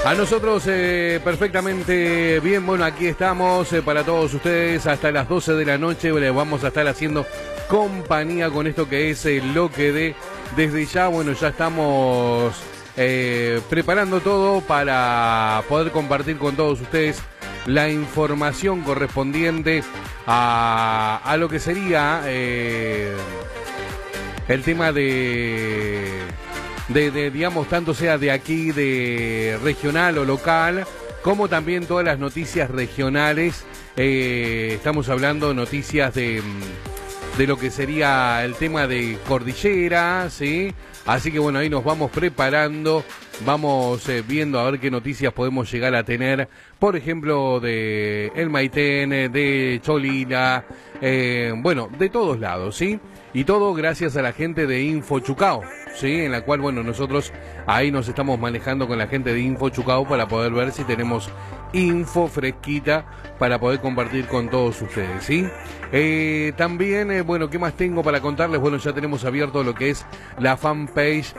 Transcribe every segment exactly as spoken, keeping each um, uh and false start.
A nosotros eh, perfectamente bien, bueno, aquí estamos eh, para todos ustedes hasta las doce de la noche, les vamos a estar haciendo compañía con esto que es el bloque de Desde Ya. Bueno, ya estamos eh, preparando todo para poder compartir con todos ustedes la información correspondiente a, a lo que sería eh, el tema de... De, de, digamos, tanto sea de aquí, de regional o local, como también todas las noticias regionales. Eh, estamos hablando noticias de, de lo que sería el tema de cordillera, ¿sí? Así que bueno, ahí nos vamos preparando, vamos eh, viendo a ver qué noticias podemos llegar a tener, por ejemplo, de El Maitén, de Cholila, eh, bueno, de todos lados, ¿sí? Y todo gracias a la gente de Info Chucao, ¿sí? En la cual, bueno, nosotros ahí nos estamos manejando con la gente de Info Chucao para poder ver si tenemos info fresquita para poder compartir con todos ustedes, ¿sí? Eh, también, eh, bueno, ¿qué más tengo para contarles? Bueno, ya tenemos abierto lo que es la fanpage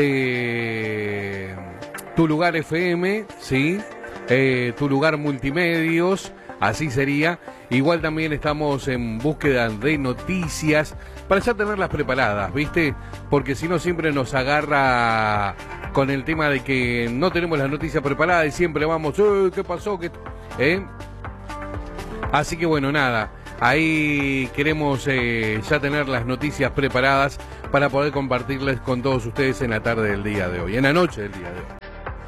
de Tu Lugar F M, ¿sí? Eh, Tu Lugar Multimedios, así sería. Igual también estamos en búsqueda de noticias para ya tenerlas preparadas, ¿viste? Porque si no siempre nos agarra con el tema de que no tenemos las noticias preparadas y siempre vamos, eh, ¿qué pasó? ¿Qué... ¿Eh? Así que bueno, nada, ahí queremos eh, ya tener las noticias preparadas para poder compartirles con todos ustedes en la tarde del día de hoy, en la noche del día de hoy.